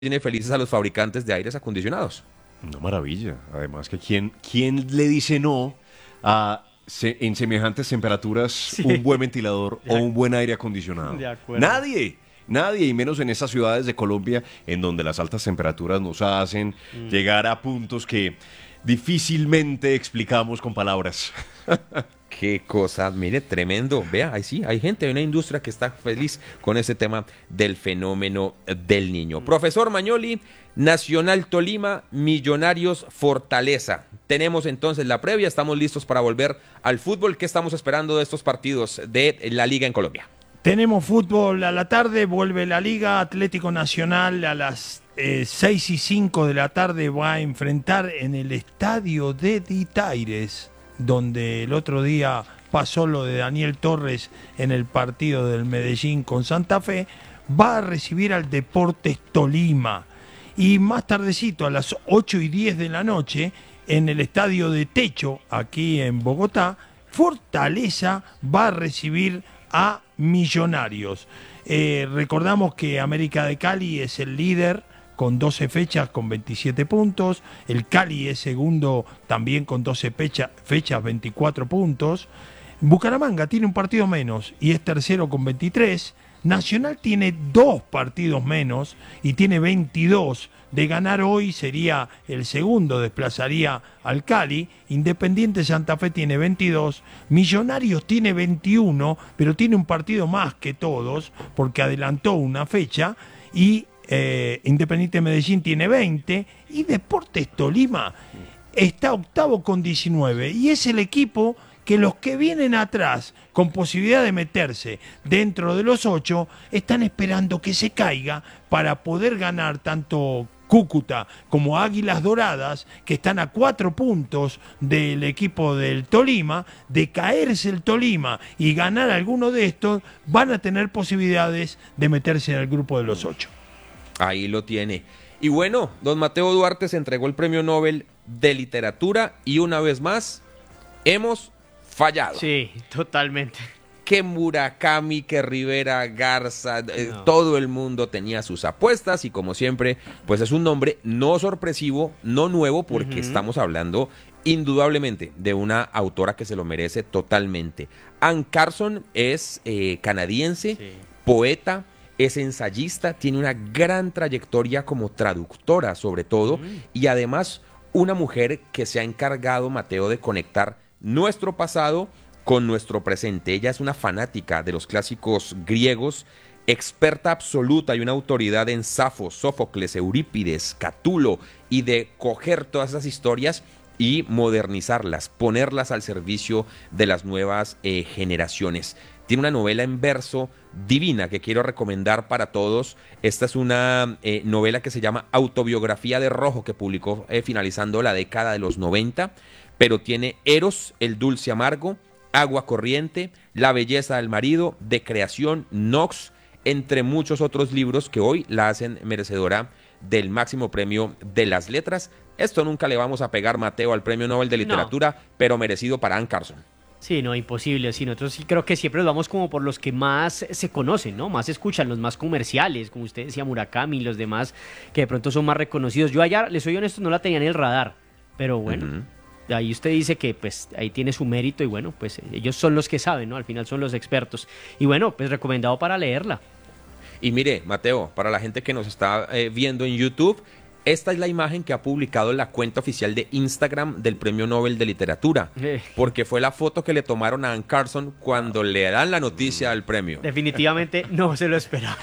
tiene felices a los fabricantes de aires acondicionados. Una maravilla. Además que quién le dice no a en semejantes temperaturas Sí. un buen ventilador De o ac- un buen aire acondicionado. de acuerdo. Nadie, y menos en esas ciudades de Colombia en donde las altas temperaturas nos hacen llegar a puntos que difícilmente explicamos con palabras. Qué cosa, mire, tremendo. Vea, ahí sí, hay gente, hay una industria que está feliz con ese tema del fenómeno del niño. Profesor Mañoli, Nacional Tolima, Millonarios Fortaleza. Tenemos entonces la previa, estamos listos para volver al fútbol. ¿Qué estamos esperando de estos partidos de la Liga en Colombia? Tenemos fútbol a la tarde, vuelve la Liga. Atlético Nacional a las 6:05 de la tarde va a enfrentar en el estadio de Ditaires, donde el otro día pasó lo de Daniel Torres en el partido del Medellín con Santa Fe. Va a recibir al Deportes Tolima. Y más tardecito, a las 8:10 de la noche, en el estadio de Techo, aquí en Bogotá, Fortaleza va a recibir a Millonarios. Recordamos que América de Cali es el líder con 12 fechas, con 27 puntos. El Cali es segundo también con 12 fechas, 24 puntos. Bucaramanga tiene un partido menos y es tercero con 23. Nacional tiene 2 partidos menos y tiene 22. De ganar hoy sería el segundo, desplazaría al Cali. Independiente Santa Fe tiene 22. Millonarios tiene 21, pero tiene un partido más que todos porque adelantó una fecha. Y Independiente Medellín tiene 20. Y Deportes Tolima está octavo con 19. Y es el equipo que los que vienen atrás con posibilidad de meterse dentro de los 8 están esperando que se caiga para poder ganar tanto Cúcuta como Águilas Doradas, que están a 4 puntos del equipo del Tolima. De caerse el Tolima y ganar alguno de estos, van a tener posibilidades de meterse en el grupo de los 8. Ahí lo tiene. Y bueno, don Mateo Duarte se entregó el Premio Nobel de Literatura y una vez más hemos fallado. Sí, totalmente. Que Murakami, que Rivera Garza, No. todo el mundo tenía sus apuestas y como siempre, pues es un nombre no sorpresivo, no nuevo, porque estamos hablando indudablemente de una autora que se lo merece totalmente. Anne Carson es canadiense, Sí. poeta, es ensayista, tiene una gran trayectoria como traductora sobre todo y además una mujer que se ha encargado, Mateo, de conectar nuestro pasado con nuestro presente. Ella es una fanática de los clásicos griegos, experta absoluta y una autoridad en Safo, Sófocles, Eurípides, Catulo, y de coger todas esas historias y modernizarlas, ponerlas al servicio de las nuevas generaciones. Tiene una novela en verso divina que quiero recomendar para todos. Esta es una novela que se llama Autobiografía de Rojo, que publicó finalizando la década de los 90, pero tiene Eros, el dulce amargo, Agua corriente, La belleza del marido, De creación, Nox, entre muchos otros libros que hoy la hacen merecedora del máximo premio de las letras. Esto nunca le vamos a pegar, Mateo, al Premio Nobel de Literatura, pero merecido para Anne Carson. Sí, no, imposible. Sí, nosotros sí creo que siempre nos vamos como por los que más se conocen, ¿no? Más se escuchan, los más comerciales, como usted decía, Murakami, los demás que de pronto son más reconocidos. Yo allá, les soy honesto, no la tenía en el radar, pero bueno, ahí usted dice que pues ahí tiene su mérito y bueno, pues ellos son los que saben, ¿no? Al final son los expertos. Y bueno, pues recomendado para leerla. Y mire, Mateo, para la gente que nos está viendo en YouTube, esta es la imagen que ha publicado la cuenta oficial de Instagram del Premio Nobel de Literatura, porque fue la foto que le tomaron a Anne Carson cuando le dan la noticia del premio. Definitivamente no se lo esperaba.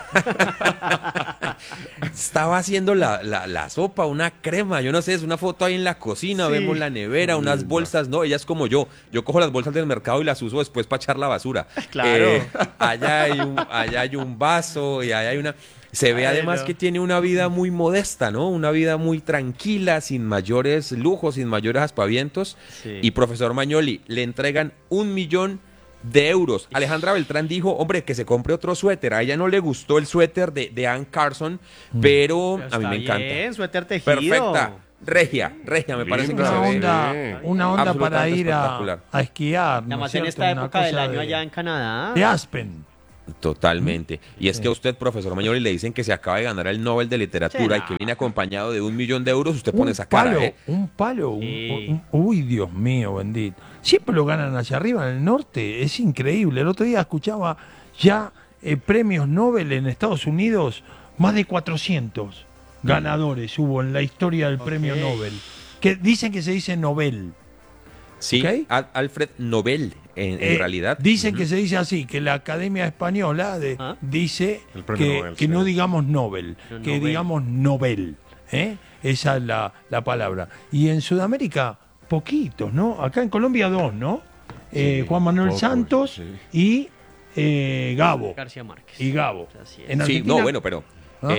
Estaba haciendo la sopa, una crema, yo no sé, es una foto ahí en la cocina, Sí. vemos la nevera, unas bolsas, no, ella es como yo cojo las bolsas del mercado y las uso después para echar la basura. Claro. Allá hay un vaso y allá hay una... Se ve además que tiene una vida muy modesta, ¿no? Una vida muy tranquila, sin mayores lujos, sin mayores aspavientos. Sí. Y profesor Mañoli, le entregan 1.000.000 de euros. Alejandra Beltrán dijo, hombre, que se compre otro suéter. A ella no le gustó el suéter de Anne Carson, pero a mí me encanta. Bien, suéter tejido. Perfecta. Regia, me parece que se ve. Una onda para absolutamente ir espectacular. a esquiar. ¿no Nada más es en cierto? esta Una época del cosa año allá en Canadá. de Aspen. Totalmente. Y es que a usted, profesor Mañoli, le dicen que se acaba de ganar el Nobel de Literatura Sí, y que viene acompañado de 1.000.000 de euros, usted pone esa cara, palo, ¿eh? un palo, Sí. uy, Dios mío, bendito. Siempre lo ganan hacia arriba en el norte, es increíble. El otro día escuchaba ya premios Nobel en Estados Unidos, más de 400 ganadores hubo en la historia del premio Nobel. Que dicen que se dice Nobel. Sí, ¿Ok? Alfred Nobel, en realidad. Dicen que se dice así, que la Academia Española ¿Ah? dice El premio que, Nobel, que sí. no digamos Nobel, No, que Nobel. digamos Nobel. Esa es la palabra. Y en Sudamérica, poquitos, ¿no? Acá en Colombia, dos, ¿no? Juan Manuel pocos, Santos sí. y Gabo. García Márquez. Y Gabo. Así es. En Sí, Argentina, no, bueno, pero ¿Ah?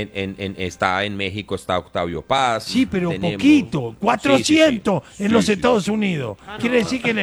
está en México, está Octavio Paz. Sí, pero tenemos- poquito, 400 Sí, en los Estados Unidos. Ah, no. Quiere decir que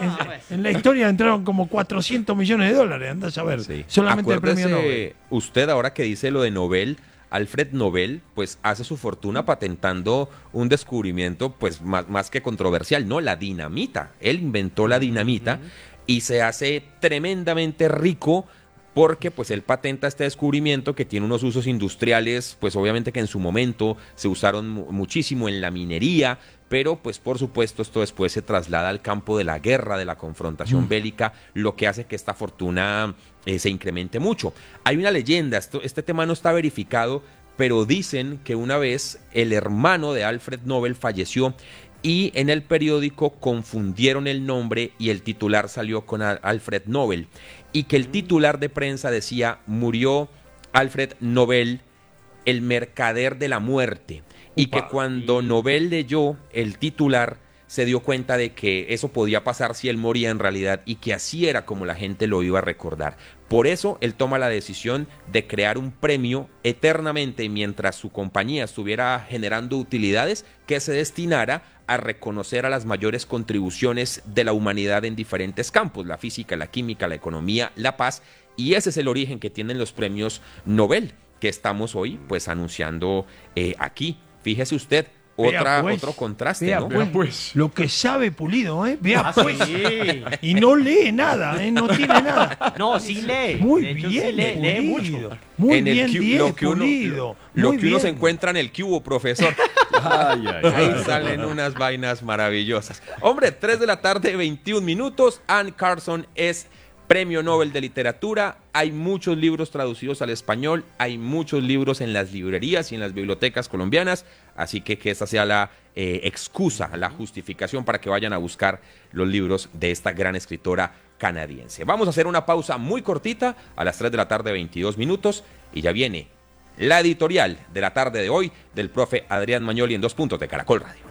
en la historia entraron como 400 millones de dólares, andás a ver. Sí. Solamente el premio Acuérdese, Nobel. usted ahora que dice lo de Nobel, Alfred Nobel, pues hace su fortuna patentando un descubrimiento, pues más que controversial, ¿no? La dinamita. Él inventó la dinamita y se hace tremendamente rico porque pues él patenta este descubrimiento que tiene unos usos industriales, pues obviamente que en su momento se usaron muchísimo en la minería, pero pues por supuesto esto después se traslada al campo de la guerra, de la confrontación bélica, lo que hace que esta fortuna se incremente mucho. Hay una leyenda, este tema no está verificado, pero dicen que una vez el hermano de Alfred Nobel falleció y en el periódico confundieron el nombre y el titular salió con Alfred Nobel y que el titular de prensa decía murió Alfred Nobel, el mercader de la muerte, y que cuando Nobel leyó el titular se dio cuenta de que eso podía pasar si él moría en realidad y que así era como la gente lo iba a recordar. Por eso él toma la decisión de crear un premio eternamente mientras su compañía estuviera generando utilidades que se destinara a reconocer a las mayores contribuciones de la humanidad en diferentes campos, la física, la química, la economía, la paz, y ese es el origen que tienen los premios Nobel que estamos hoy pues anunciando aquí. Fíjese usted, Vea, pues. otro contraste, Vea, ¿no? pues, lo que sabe Pulido, Vea, Ah, pues. sí. Y no lee nada, no tiene nada. No, sí lee. Muy De hecho, bien, sí lee Pulido. mucho. Muy En el bien, Q- 10, lo que uno, Pulido. lo Muy que uno se bien. encuentra en el cubo, profesor. Ay, ay, Ahí ay. salen unas vainas maravillosas. Hombre, 3 de la tarde, 21 minutos. Anne Carson es Premio Nobel de Literatura. Hay muchos libros traducidos al español. Hay muchos libros en las librerías y en las bibliotecas colombianas. Así que esta sea la excusa, la justificación para que vayan a buscar los libros de esta gran escritora canadiense. Vamos a hacer una pausa muy cortita a las 3 de la tarde, 22 minutos. Y ya viene la editorial de la tarde de hoy del profe Adrián Mañoli en 2 puntos de Caracol Radio.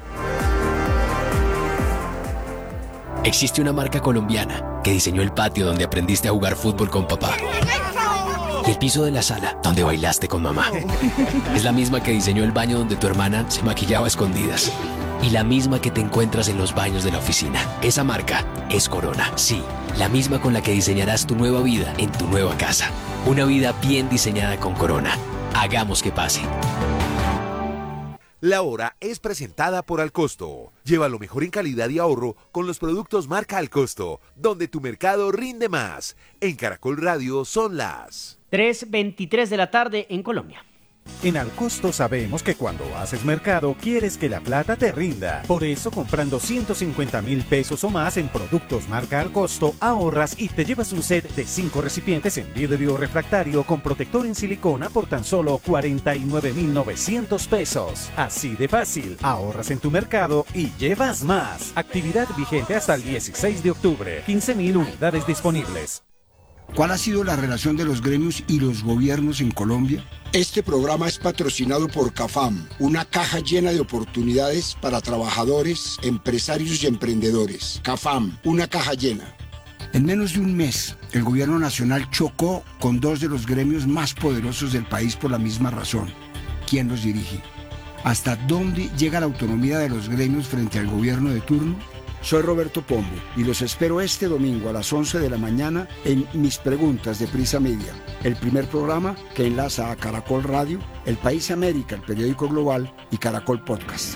Existe una marca colombiana que diseñó el patio donde aprendiste a jugar fútbol con papá y el piso de la sala donde bailaste con mamá. Es la misma que diseñó el baño donde tu hermana se maquillaba a escondidas y la misma que te encuentras en los baños de la oficina. Esa marca es Corona. Sí, la misma con la que diseñarás tu nueva vida en tu nueva casa. Una vida bien diseñada con Corona. Hagamos que pase. La hora es presentada por Alcosto. Lleva lo mejor en calidad y ahorro con los productos marca Alcosto, donde tu mercado rinde más. En Caracol Radio son las 3:23 de la tarde en Colombia. En Alcosto sabemos que cuando haces mercado quieres que la plata te rinda. Por eso comprando 150.000 pesos o más en productos marca Alcosto ahorras y te llevas un set de 5 recipientes en vidrio refractario con protector en silicona por tan solo 49.900 pesos. Así de fácil, ahorras en tu mercado y llevas más. Actividad vigente hasta el 16 de octubre. 15.000 unidades disponibles. ¿Cuál ha sido la relación de los gremios y los gobiernos en Colombia? Este programa es patrocinado por CAFAM, una caja llena de oportunidades para trabajadores, empresarios y emprendedores. CAFAM, una caja llena. En menos de un mes, el gobierno nacional chocó con 2 de los gremios más poderosos del país por la misma razón. ¿Quién los dirige? ¿Hasta dónde llega la autonomía de los gremios frente al gobierno de turno? Soy Roberto Pombo y los espero este domingo a las 11 de la mañana en Mis Preguntas de Prisa Media, el primer programa que enlaza a Caracol Radio, El País América, el periódico global y Caracol Podcast.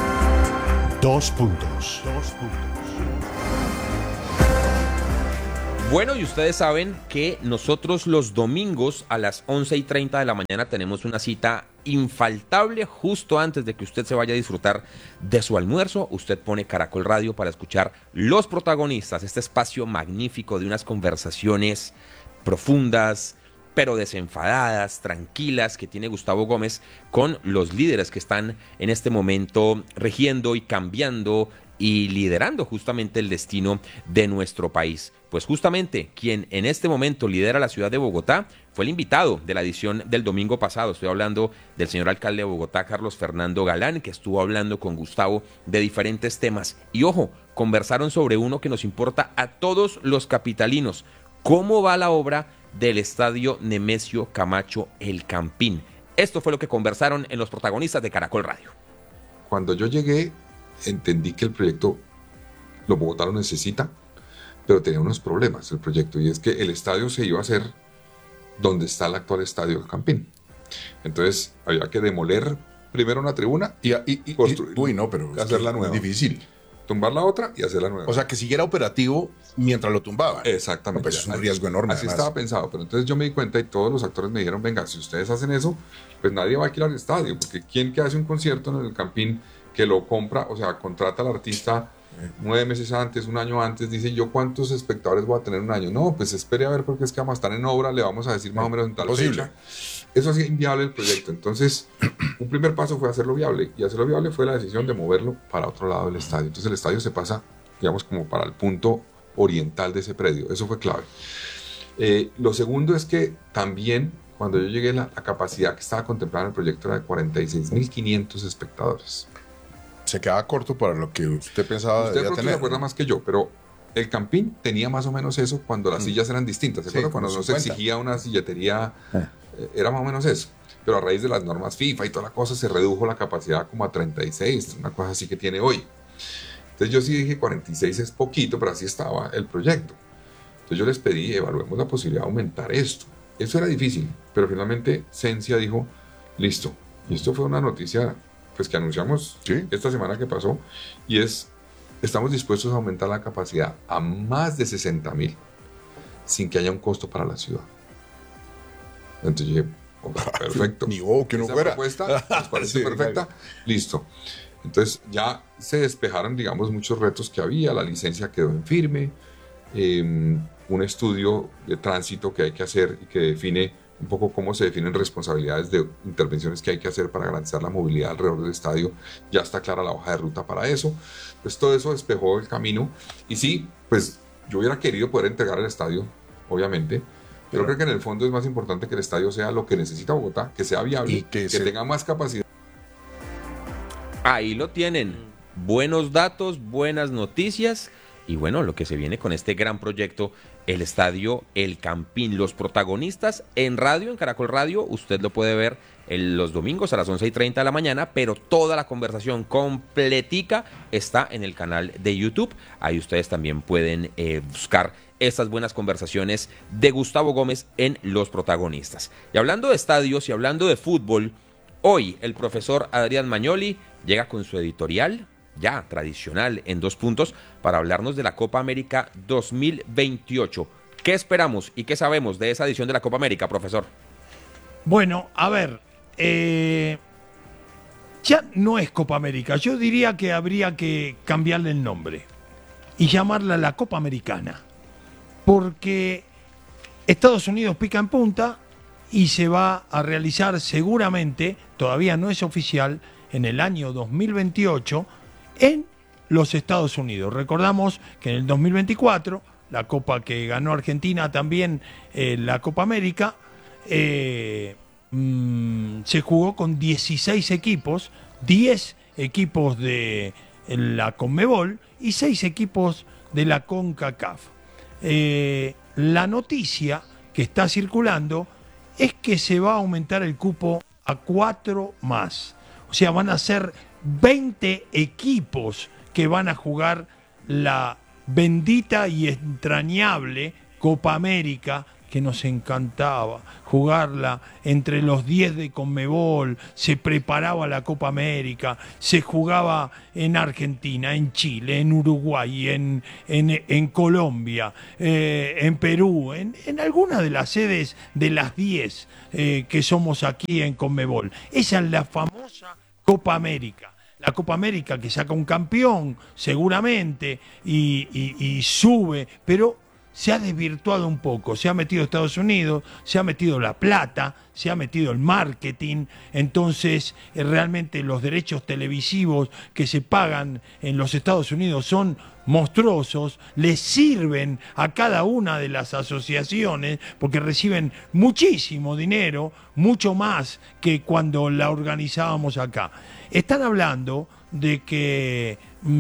2 puntos. Bueno, y ustedes saben que nosotros los domingos a las 11:30 de la mañana tenemos una cita infaltable justo antes de que usted se vaya a disfrutar de su almuerzo. Usted pone Caracol Radio para escuchar Los Protagonistas, este espacio magnífico de unas conversaciones profundas, pero desenfadadas, tranquilas, que tiene Gustavo Gómez con los líderes que están en este momento regiendo y cambiando y liderando justamente el destino de nuestro país. Pues justamente quien en este momento lidera la ciudad de Bogotá fue el invitado de la edición del domingo pasado. Estoy hablando del señor alcalde de Bogotá, Carlos Fernando Galán, que estuvo hablando con Gustavo de diferentes temas. Y ojo, conversaron sobre uno que nos importa a todos los capitalinos. ¿Cómo va la obra del estadio Nemesio Camacho El Campín? Esto fue lo que conversaron en Los Protagonistas de Caracol Radio. Cuando yo llegué, entendí que el proyecto, los Bogotá lo necesita, pero tenía unos problemas el proyecto, y es que el estadio se iba a hacer donde está el actual estadio El Campín. Entonces había que demoler primero una tribuna y construir, hacerla nueva. Es difícil. Tumbar la otra y hacerla nueva. O sea, que siguiera operativo mientras lo tumbaban. Exactamente. No, pues es un riesgo enorme. Así además. estaba pensado, pero entonces yo me di cuenta y todos los actores me dijeron, venga, si ustedes hacen eso, pues nadie va a alquilar el estadio, porque ¿quién que hace un concierto en el Campín que lo compra, o sea, contrata al artista 9 meses antes, un año antes, dice yo cuántos espectadores voy a tener un año? No, pues espere a ver porque es que vamos a estar en obra, le vamos a decir más o menos en tal fecha. Eso hacía inviable el proyecto. Entonces, un primer paso fue hacerlo viable, y hacerlo viable fue la decisión de moverlo para otro lado del estadio. Entonces el estadio se pasa, digamos, como para el punto oriental de ese predio. Eso fue clave. Lo segundo es que también, cuando yo llegué, la capacidad que estaba contemplada en el proyecto era de 46.500 espectadores. Se quedaba corto para lo que usted pensaba usted debía tener. Se acuerda más que yo, pero el Campín tenía más o menos eso cuando las sillas eran distintas. ¿Se acuerda? Cuando no se exigía una silletería, era más o menos eso. Pero a raíz de las normas FIFA y toda la cosa, se redujo la capacidad como a 36, una cosa así que tiene hoy. Entonces yo sí dije 46 es poquito, pero así estaba el proyecto. Entonces yo les pedí, evaluemos la posibilidad de aumentar esto. Eso era difícil, pero finalmente Cencia dijo, listo. Y esto fue una noticia pues que anunciamos esta semana que pasó, y es, estamos dispuestos a aumentar la capacidad a más de 60.000 sin que haya un costo para la ciudad. Entonces dije, perfecto. Ni vos, que no fuera. Esa propuesta nos parece perfecta. Listo. Entonces ya se despejaron, digamos, muchos retos que había. La licencia quedó en firme. Un estudio de tránsito que hay que hacer y que define un poco cómo se definen responsabilidades de intervenciones que hay que hacer para garantizar la movilidad alrededor del estadio. Ya está clara la hoja de ruta para eso. Pues todo eso despejó el camino. Y sí, pues yo hubiera querido poder entregar el estadio, obviamente. Pero creo que en el fondo es más importante que el estadio sea lo que necesita Bogotá, que sea viable, y que tenga más capacidad. Ahí lo tienen. Buenos datos, buenas noticias. Y bueno, lo que se viene con este gran proyecto, el estadio El Campín. Los Protagonistas en radio, en Caracol Radio, usted lo puede ver los domingos a las 11:30 de la mañana, pero toda la conversación completica está en el canal de YouTube. Ahí ustedes también pueden buscar estas buenas conversaciones de Gustavo Gómez en Los Protagonistas. Y hablando de estadios y hablando de fútbol, hoy el profesor Adrián Magnoli llega con su editorial ya tradicional en 2 puntos para hablarnos de la Copa América 2028. ¿Qué esperamos y qué sabemos de esa edición de la Copa América, profesor? Bueno, a ver, ya no es Copa América. Yo diría que habría que cambiarle el nombre y llamarla la Copa Americana, porque Estados Unidos pica en punta y se va a realizar seguramente, todavía no es oficial, en el año 2028 en los Estados Unidos. Recordamos que en el 2024, la Copa que ganó Argentina también, la Copa América, se jugó con 16 equipos, 10 equipos de la Conmebol y 6 equipos de la CONCACAF. La noticia que está circulando es que se va a aumentar el cupo a 4 más. O sea, van a ser 20 equipos que van a jugar la bendita y entrañable Copa América que nos encantaba jugarla entre los 10 de Conmebol, se preparaba la Copa América, se jugaba en Argentina, en Chile, en Uruguay, en Colombia, en Perú, en alguna de las sedes de las 10 que somos aquí en Conmebol. Esa es la famosa Copa América. La Copa América que saca un campeón, seguramente, y sube, pero se ha desvirtuado un poco, se ha metido Estados Unidos, se ha metido la plata, se ha metido el marketing, entonces realmente los derechos televisivos que se pagan en los Estados Unidos son monstruosos, les sirven a cada una de las asociaciones porque reciben muchísimo dinero, mucho más que cuando la organizábamos acá. Están hablando de que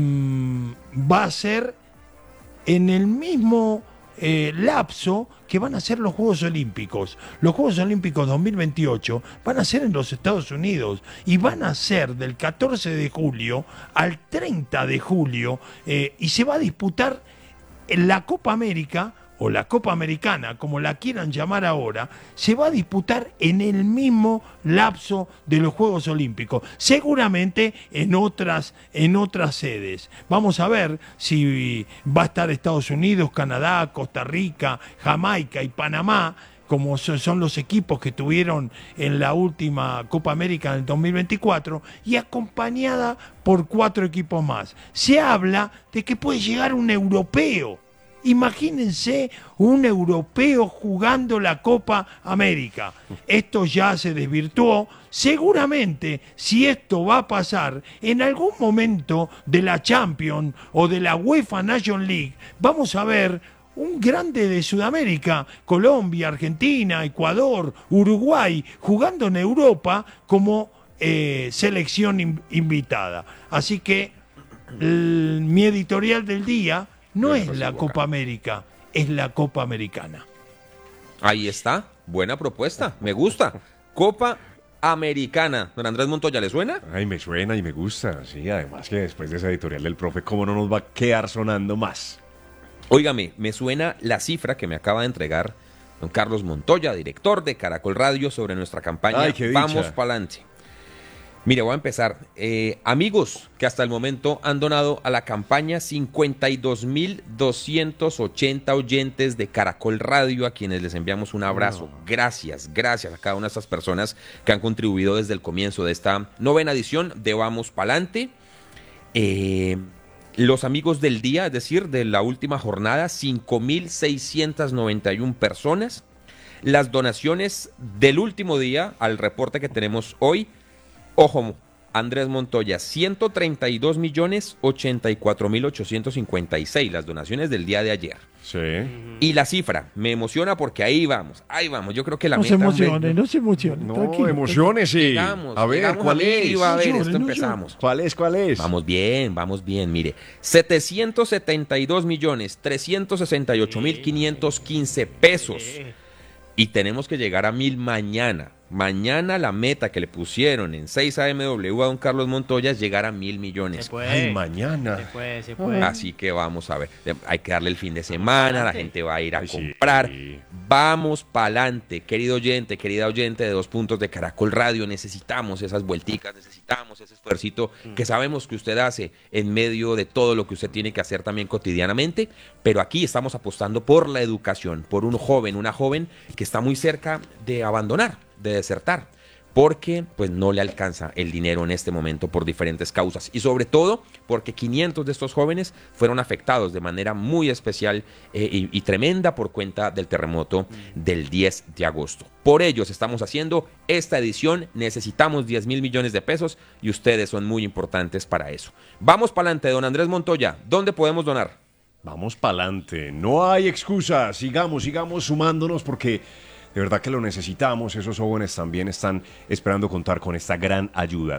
va a ser en el mismo lapso que van a ser los Juegos Olímpicos. Los Juegos Olímpicos 2028 van a ser en los Estados Unidos y van a ser del 14 de julio al 30 de julio y se va a disputar la Copa América o la Copa Americana, como la quieran llamar ahora, se va a disputar en el mismo lapso de los Juegos Olímpicos, seguramente en otras sedes. Vamos a ver si va a estar Estados Unidos, Canadá, Costa Rica, Jamaica y Panamá, como son los equipos que tuvieron en la última Copa América en el 2024, y acompañada por 4 equipos más. Se habla de que puede llegar un europeo. Imagínense un europeo jugando la Copa América. Esto ya se desvirtuó. Seguramente, si esto va a pasar en algún momento de la Champions o de la UEFA Nations League, vamos a ver un grande de Sudamérica, Colombia, Argentina, Ecuador, Uruguay, jugando en Europa como selección invitada. Así que mi editorial del día no es la Copa América, es la Copa Americana. Ahí está, buena propuesta, me gusta. Copa Americana. Don Andrés Montoya, ¿le suena? Ay, me suena y me gusta, sí, además que después de esa editorial del profe, ¿cómo no nos va a quedar sonando más? Óigame, me suena la cifra que me acaba de entregar don Carlos Montoya, director de Caracol Radio, sobre nuestra campaña Vamos Pa'lante. Mire, voy a empezar. Amigos que hasta el momento han donado a la campaña, 52.280 oyentes de Caracol Radio, a quienes les enviamos un abrazo. Gracias a cada una de estas personas que han contribuido desde el comienzo de esta 9ª edición de Vamos Pa'lante. Los amigos del día, es decir, de la última jornada, 5.691 personas. Las donaciones del último día, al reporte que tenemos hoy, ojo, Andrés Montoya, 132.084.856, las donaciones del día de ayer. Sí. Y la cifra me emociona porque ahí vamos. Yo creo que la meta... No se emocione. No, emociones, sí. Llegamos, a ver, ¿cuál es? A ver, esto empezamos. ¿Cuál es? Vamos bien, mire. 772.368.515 pesos. Y tenemos que llegar a 1.000 mañana. Mañana la meta que le pusieron en 6 AMW a don Carlos Montoya es llegar a 1.000 millones. Se puede. Ay, mañana. Se puede. Así que vamos a ver. Hay que darle el fin de semana, la gente va a ir a comprar. Sí. Vamos pa'lante, querido oyente, querida oyente de 2 Puntos de Caracol Radio. Necesitamos esas vuelticas, necesitamos ese esfuercito que sabemos que usted hace en medio de todo lo que usted tiene que hacer también cotidianamente. Pero aquí estamos apostando por la educación, por un joven, una joven que está muy cerca de abandonar, de desertar, porque pues no le alcanza el dinero en este momento por diferentes causas, y sobre todo porque 500 de estos jóvenes fueron afectados de manera muy especial y tremenda por cuenta del terremoto del 10 de agosto. Por ellos estamos haciendo esta edición, necesitamos 10.000 millones de pesos y ustedes son muy importantes para eso. Vamos pa'lante, don Andrés Montoya, ¿dónde podemos donar? Vamos pa'lante, no hay excusa, sigamos sumándonos porque de verdad que lo necesitamos. Esos jóvenes también están esperando contar con esta gran ayuda.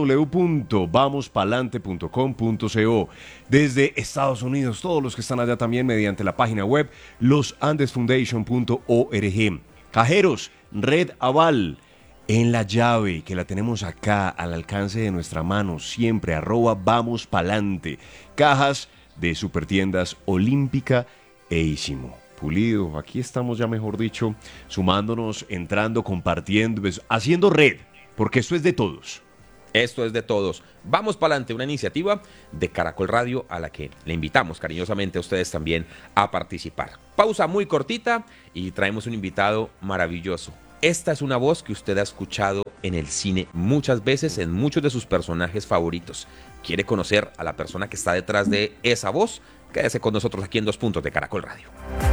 www.vamospalante.com.co. Desde Estados Unidos, todos los que están allá también mediante la página web losandesfoundation.org. Cajeros, Red Aval, en la llave, que la tenemos acá al alcance de nuestra mano siempre, @vamospalante. Cajas de Supertiendas Olímpica e Ísimo. pulido. Aquí estamos ya, mejor dicho, sumándonos, entrando, compartiendo, pues, haciendo red, porque esto es de todos. Esto es de todos. Vamos para adelante, una iniciativa de Caracol Radio a la que le invitamos cariñosamente a ustedes también a participar. Pausa muy cortita y traemos un invitado maravilloso. Esta es una voz que usted ha escuchado en el cine muchas veces en muchos de sus personajes favoritos. ¿Quiere conocer a la persona que está detrás de esa voz? Quédese con nosotros aquí en 2 Puntos de Caracol Radio.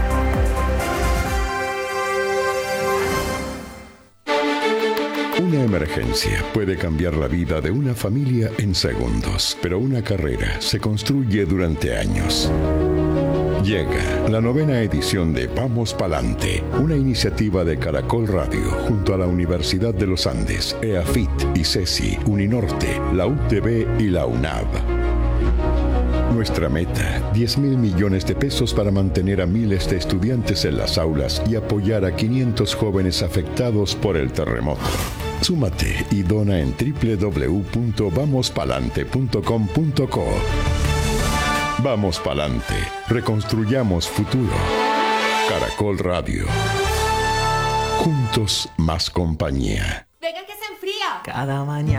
Una emergencia puede cambiar la vida de una familia en segundos, pero una carrera se construye durante años. Llega la 9ª edición de Vamos Palante, una iniciativa de Caracol Radio junto a la Universidad de los Andes, EAFIT, ICESI, Uninorte, la UTB y la UNAV. Nuestra meta, 10.000 millones de pesos para mantener a miles de estudiantes en las aulas y apoyar a 500 jóvenes afectados por el terremoto. Súmate y dona en www.vamospalante.com.co. Vamos Palante, reconstruyamos futuro. Caracol Radio. Juntos más compañía. Venga que se enfría. Cada mañana